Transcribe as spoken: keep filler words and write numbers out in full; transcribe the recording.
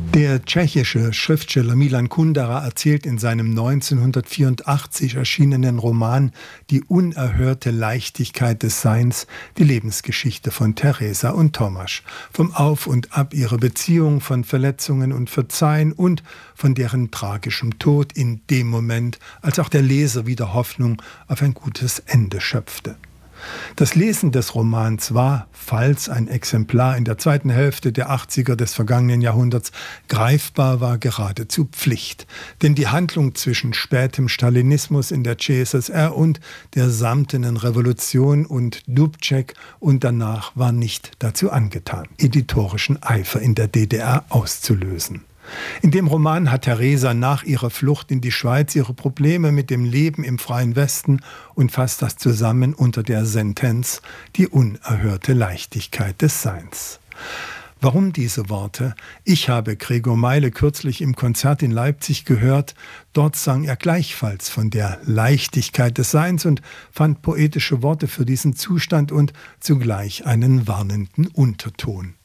Der tschechische Schriftsteller Milan Kundera erzählt in seinem neunzehnhundertvierundachtzig erschienenen Roman Die unerhörte Leichtigkeit des Seins die Lebensgeschichte von Teresa und Tomasz, vom Auf und Ab ihrer Beziehung, von Verletzungen und Verzeihen und von deren tragischem Tod in dem Moment, als auch der Leser wieder Hoffnung auf ein gutes Ende schöpfte. Das Lesen des Romans war, falls ein Exemplar in der zweiten Hälfte der achtziger des vergangenen Jahrhunderts greifbar war, geradezu Pflicht. Denn die Handlung zwischen spätem Stalinismus in der C S S R und der samtenen Revolution und Dubček und danach war nicht dazu angetan, editorischen Eifer in der D D R auszulösen. In dem Roman hat Teresa nach ihrer Flucht in die Schweiz ihre Probleme mit dem Leben im freien Westen und fasst das zusammen unter der Sentenz Die unerhörte Leichtigkeit des Seins. Warum diese Worte? Ich habe Gregor Meile kürzlich im Konzert in Leipzig gehört. Dort sang er gleichfalls von der Leichtigkeit des Seins und fand poetische Worte für diesen Zustand und zugleich einen warnenden Unterton.